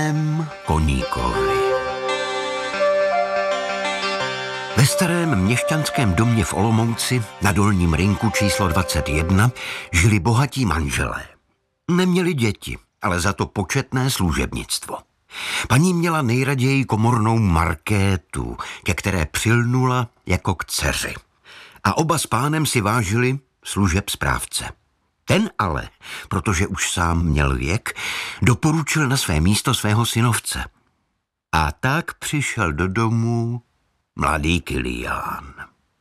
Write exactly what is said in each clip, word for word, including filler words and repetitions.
Koníkovi. Ve starém měšťanském domě v Olomouci na Dolním rynku číslo dvacet jedna žili bohatí manželé. Neměli děti, ale za to početné služebnictvo. Paní měla nejraději komornou Markétu, ke které přilnula jako k dceři. A oba s pánem si vážili služeb správce. Ten ale, protože už sám měl věk, doporučil na své místo svého synovce. A tak přišel do domu mladý Kilián.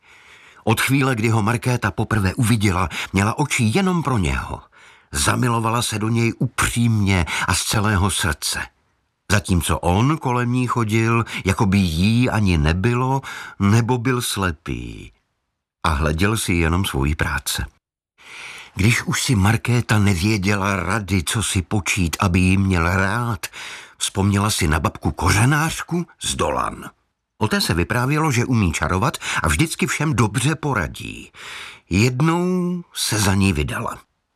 Od chvíle, kdy ho Markéta poprvé uviděla, měla oči jenom pro něho. Zamilovala se do něj upřímně a z celého srdce. Zatímco on kolem ní chodil, jako by jí ani nebylo, nebo byl slepý. A hleděl si jenom svoji práce. Když už si Markéta nevěděla rady, co si počít, aby jí měl rád, vzpomněla si na babku kořenářku z Dolan. O té se vyprávělo, že umí čarovat a vždycky všem dobře poradí. Jednou se za ní vydala.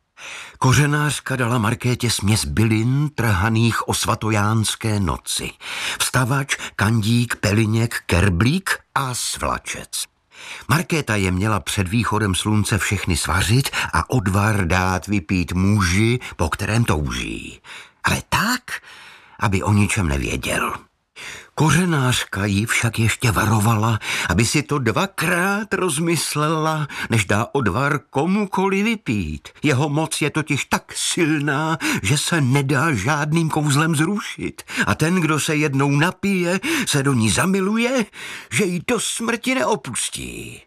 Kořenářka dala Markétě směs bylin trhaných o svatojánské noci. Vstavač, kandík, peliněk, kerblík a svlačec. Markéta je měla před východem slunce všechny svařit a odvar dát vypít muži, po kterém touží. Ale tak, aby o ničem nevěděl. Kořenářka jí však ještě varovala, aby si to dvakrát rozmyslela, než dá odvar komukoli vypít. Jeho moc je totiž tak silná, že se nedá žádným kouzlem zrušit. A ten, kdo se jednou napije, se do ní zamiluje, že ji do smrti neopustí.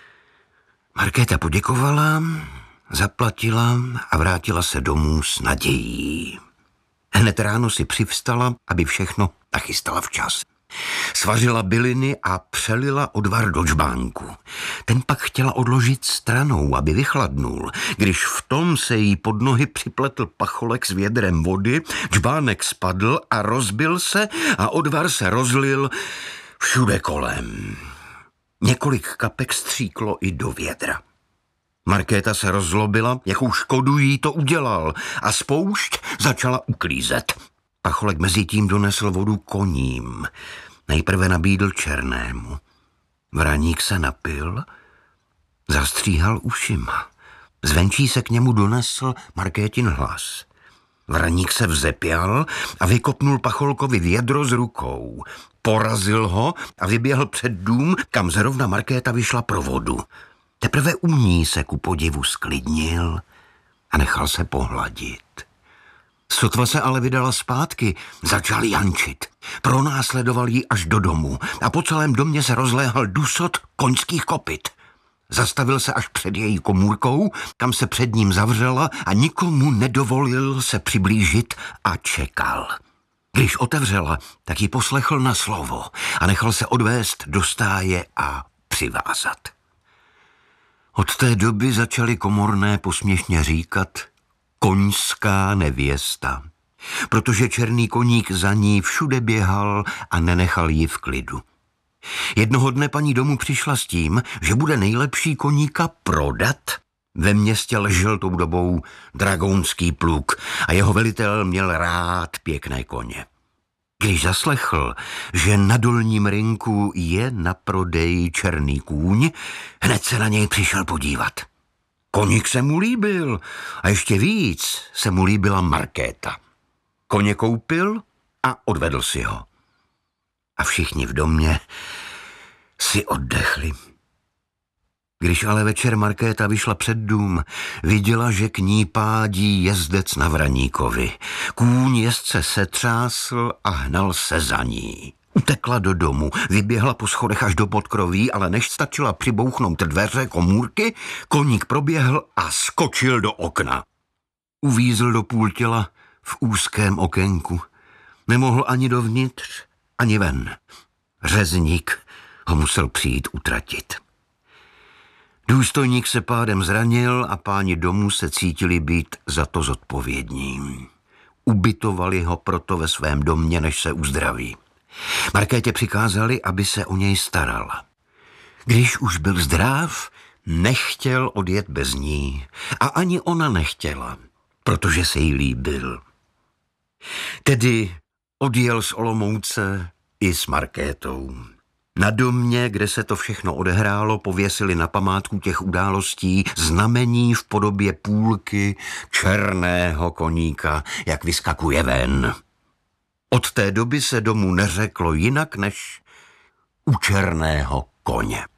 Markéta poděkovala, zaplatila a vrátila se domů s nadějí. Hned ráno si přivstala, aby všechno nachystala včas. Svařila byliny a přelila odvar do džbánku. Ten pak chtěla odložit stranou, aby vychladnul. Když v tom se jí pod nohy připletl pacholek s vědrem vody, džbánek spadl a rozbil se a odvar se rozlil všude kolem. Několik kapek stříklo i do vědra. Markéta se rozlobila, jakou škodu jí to udělal, a spoušť začala uklízet. Pacholek mezitím donesl vodu koním. Nejprve nabídl Černému. Vraník se napil, zastříhal ušima. Zvenčí se k němu donesl Markétin hlas. Vraník se vzepěl a vykopnul Pacholkovi vědro z rukou. Porazil ho a vyběhl před dům, kam zrovna Markéta vyšla pro vodu. Teprve u ní se ku podivu sklidnil a nechal se pohladit. Sotva se ale vydala zpátky, začal jančit. Pronásledoval ji až do domu a po celém domě se rozléhal dusot koňských kopyt. Zastavil se až před její komůrkou, kam se před ním zavřela a nikomu nedovolil se přiblížit a čekal. Když otevřela, tak ji poslechl na slovo a nechal se odvést do stáje a přivázat. Od té doby začaly komorné posměšně říkat koňská nevěsta, protože černý koník za ní všude běhal a nenechal ji v klidu. Jednoho dne paní domů přišla s tím, že bude nejlepší koníka prodat. Ve městě ležel tou dobou dragounský pluk a jeho velitel měl rád pěkné koně. Když zaslechl, že na Dolním rynku je na prodej černý kůň, hned se na něj přišel podívat. Koník se mu líbil a ještě víc se mu líbila Markéta. Koně koupil a odvedl si ho. A všichni v domě si oddechli. Když ale večer Markéta vyšla před dům, viděla, že k ní pádí jezdec na Vraníkovi. Kůň jezdce setřásl a hnal se za ní. Utekla do domu, vyběhla po schodech až do podkroví, ale než stačila přibouchnout dveře komůrky, koník proběhl a skočil do okna. Uvízl do půl těla v úzkém okénku. Nemohl ani dovnitř, ani ven. Řezník ho musel přijít utratit. Důstojník se pádem zranil a páni domů se cítili být za to zodpovědní. Ubytovali ho proto ve svém domě, než se uzdraví. Markétě přikázali, aby se o něj starala. Když už byl zdrav, nechtěl odjet bez ní a ani ona nechtěla, protože se jí líbil. Tedy Odjel z Olomouce i s Markétou. Na domě, kde se to všechno odehrálo, pověsili na památku těch událostí znamení v podobě půlky černého koníka, jak vyskakuje ven. Od té doby se domu neřeklo jinak než u černého koně.